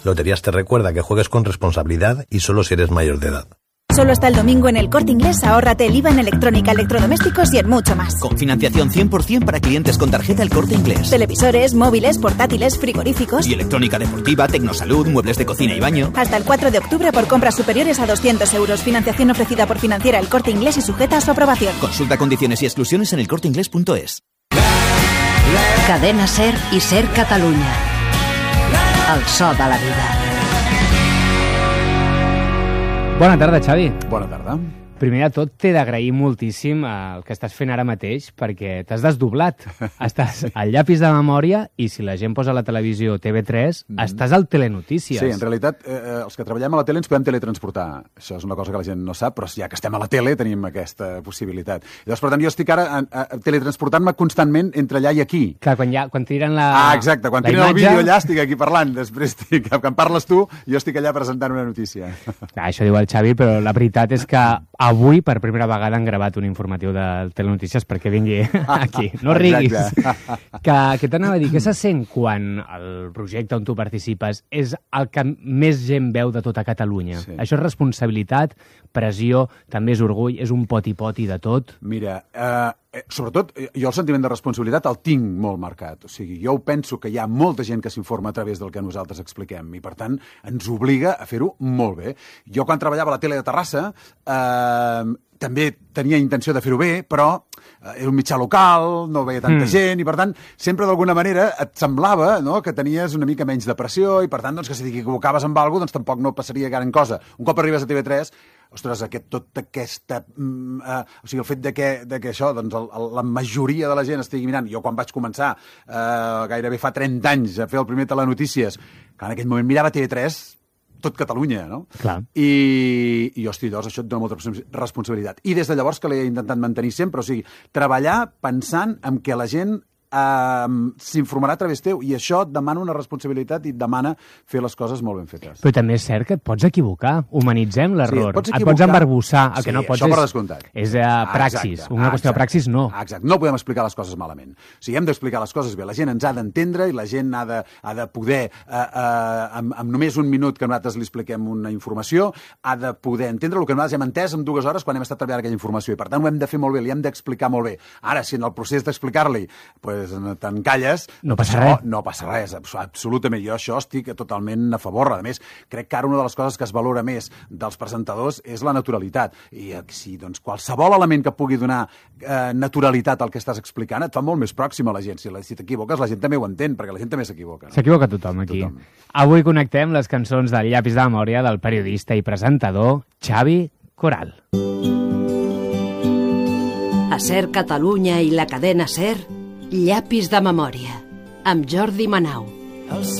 Loterías te recuerda que juegues con responsabilidad y solo si eres mayor de edad. Solo hasta el domingo en El Corte Inglés, ahórrate el IVA en electrónica, electrodomésticos y en mucho más. Con financiación 100% para clientes con tarjeta El Corte Inglés. Televisores, móviles, portátiles, frigoríficos. Y electrónica deportiva, tecnosalud, muebles de cocina y baño. Hasta el 4 de octubre por compras superiores a 200 euros. Financiación ofrecida por Financiera El Corte Inglés y sujeta a su aprobación. Consulta condiciones y exclusiones en elcorteinglés.es. Cadena SER i SER Catalunya. El so de la vida. Bona tarda, Xavi. Bona tarda. Primer de tot, t'he d'agrair moltíssim el que estàs fent ara mateix, perquè t'has desdoblat. Estàs al llapis de memòria i si la gent posa a la televisió TV3, estàs al Telenotícies. Sí, en realitat, els que treballem a la tele ens podem teletransportar. Això és una cosa que la gent no sap, però ja que estem a la tele tenim aquesta possibilitat. Llavors, per tant, jo estic ara teletransportant-me constantment entre allà i aquí. Clar, quan tiren la exacte, quan tiren el vídeo allà estic aquí parlant, després que em parles tu, jo estic allà presentant una notícia. Això diu el Xavi, però la veritat és que avui, per primera vegada, han gravat un informatiu del Telenotícies perquè vingui aquí. No riguis. Que t'anava a dir, què se sent quan el projecte on tu participes és el que més gent veu de tota Catalunya? Sí. Això és responsabilitat, pressió, també és orgull, és un poti-poti de tot? Mira, sobretot, jo el sentiment de responsabilitat el tinc molt marcat. O sigui, jo penso que hi ha molta gent que s'informa a través del que nosaltres expliquem i, per tant, ens obliga a fer-ho molt bé. Jo, quan treballava a la tele de Terrassa, també tenia intenció de fer-ho bé, però era un mitjà local, no veia tanta gent, i per tant, sempre d'alguna manera et semblava, no?, que tenies una mica menys de pressió, i per tant, doncs, que si t'equivocaves amb alguna cosa, doncs tampoc no passaria gran cosa. Un cop arribes a TV3, ostres, tota aquesta... o sigui, el fet de que això, doncs, la majoria de la gent estigui mirant. Jo, quan vaig començar, gairebé fa 30 anys, a fer el primer Telenotícies, que en aquell moment mirava TV3, tot Catalunya, no? Clar. I hosti, doncs, això et dona molta responsabilitat. I des de llavors que l'he intentat mantenir sempre, o sigui, treballar pensant en que la gent s'informarà a través teu, i això et demana una responsabilitat i et demana fer les coses molt ben fetes. Però també és cert que et pots equivocar. Humanitzem l'error. Sí, et pots embarbussar. El que no pots això per descomptat. És praxis. Una qüestió de praxis, no. Exacte. No podem explicar les coses malament. O sigui, hem d'explicar les coses bé. La gent ens ha d'entendre i la gent ha de poder, amb només un minut que nosaltres li expliquem una informació, ha de poder entendre el que nosaltres hem entès en 2 hores quan hem estat treballant aquella informació. I per tant ho hem de fer molt bé, li hem d'explicar molt bé. Ara, si en el procés d'explicar-li t'encalles, no passa res. No passa res, absolutament. Jo això estic totalment a favor. A més, crec que ara una de les coses que es valora més dels presentadors és la naturalitat. I si doncs, qualsevol element que pugui donar naturalitat al que estàs explicant et fa molt més pròxim a la gent. Si t'equivoques, la gent també ho entén, perquè la gent també s'equivoca. No? S'equivoca tothom aquí. Tothom. Avui connectem les cançons del llapis de memòria del periodista i presentador Xavi Coral. A SER Catalunya i la cadena SER, Llapis de memòria, amb Jordi Manau.